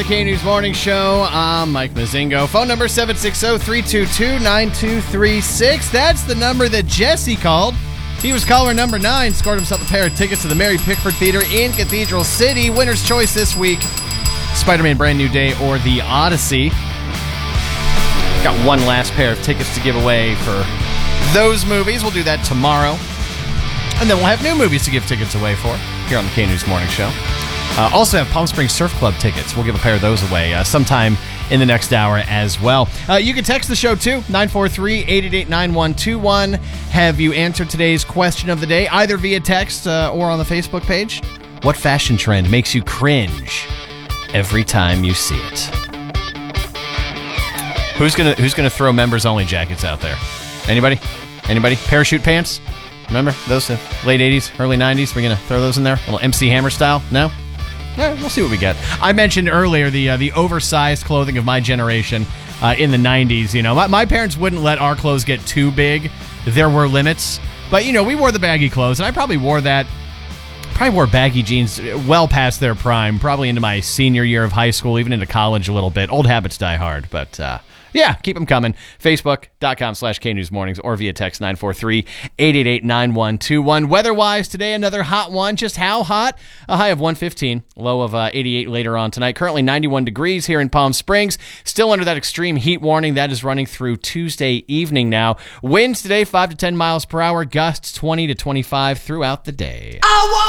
The K-News Morning Show. I'm Mike Mazingo. Phone number 760-322-9236. That's the number that Jesse called. He was caller number 9. Scored himself a pair of tickets to the Mary Pickford Theater in Cathedral City. Winner's choice this week: Spider-Man Brand New Day or The Odyssey. Got one last pair of tickets to give away for those movies. We'll do that tomorrow. And then we'll have new movies to give tickets away for here on the K-News Morning Show. Also have Palm Springs Surf Club tickets. We'll give a pair of those away sometime in the next hour as well. You can text the show too, 943-888-9121. Have you answered today's question of the day, either via text or on the Facebook page? What fashion trend makes you cringe every time you see it? Who's gonna throw members only jackets out there? Anybody? Parachute pants? Remember those late 80s, early 90s? We're going to throw those in there? A little MC Hammer style? No? Yeah, we'll see what we get. I mentioned earlier the oversized clothing of my generation in the 90s. You know, my parents wouldn't let our clothes get too big. There were limits. But, you know, we wore the baggy clothes, and I probably wore baggy jeans well past their prime, probably into my senior year of high school, even into college a little bit. Old habits die hard, but... yeah, keep them coming. Facebook.com/KNewsMornings or via text 943-888-9121. Weather-wise, today another hot one. Just how hot? A high of 115, low of 88 later on tonight. Currently 91 degrees here in Palm Springs. Still under that extreme heat warning. That is running through Tuesday evening now. Winds today 5 to 10 miles per hour. Gusts 20 to 25 throughout the day.